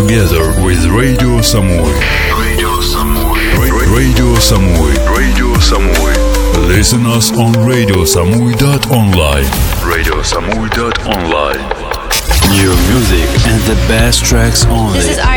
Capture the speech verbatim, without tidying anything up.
together with Radio Samui. Radio Samui. Ra- Radio Samui. Radio Samui. Listen us on radio samui dot online. radio samui dot online. New music and the best tracks only. This is